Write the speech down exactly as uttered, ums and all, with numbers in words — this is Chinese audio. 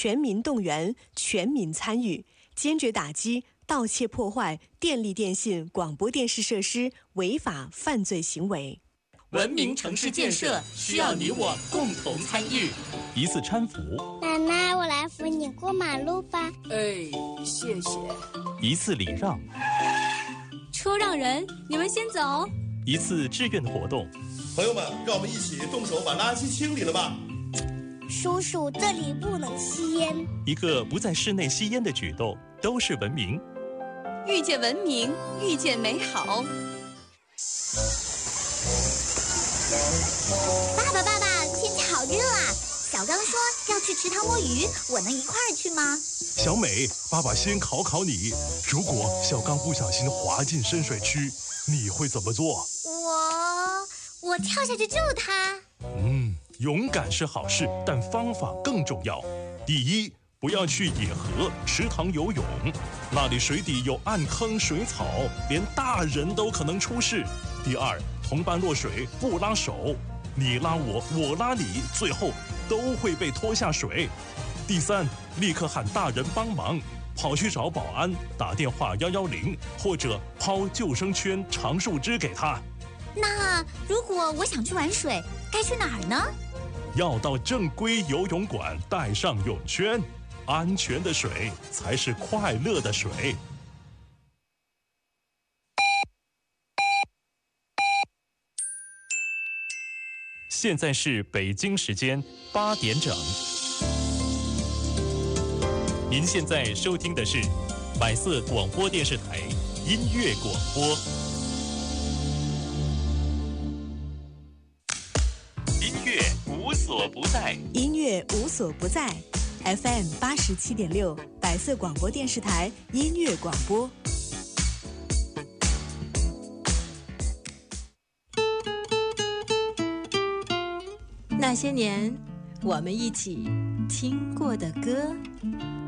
全民动员、全民参与，坚决打击盗窃破坏电力电信、广播电视设施违法犯罪行为。 文明城市建设需要你我共同参与。 一次搀扶， 奶奶，我来扶你过马路吧。 哎，谢谢。 一次礼让， 车让人，你们先走。 一次志愿的活动， 朋友们，让我们一起动手把垃圾清理了吧。 叔叔，这里不能吸烟。 一个不在室内吸烟的举动，都是文明。 遇见文明，遇见美好。 爸爸，爸爸，天气好热啊！小刚说要去池塘摸鱼，我能一块儿去吗？ 小美，爸爸先考考你，如果小刚不小心滑进深水区，你会怎么做？ 我我跳下去救他。 嗯，勇敢是好事，但方法更重要。第一，不要去野河、池塘游泳，那里水底有暗坑、水草，连大人都可能出事。第二，同伴落水不拉手，你拉我，我拉你，最后都会被拖下水。第三，立刻喊大人帮忙，跑去找保安，打电话一一零，或者抛救生圈、长树枝给他。 那如果我想去玩水，该去哪儿呢？ 要到正规游泳馆，带上泳圈，安全的水才是快乐的水。 现在是北京时间八点整。您现在收听的是百色广播电视台音乐广播。音乐无所不在， 音乐无所不在。F M 八十七点六，百色广播电视台音乐广播。 那些年，我们一起听过的歌。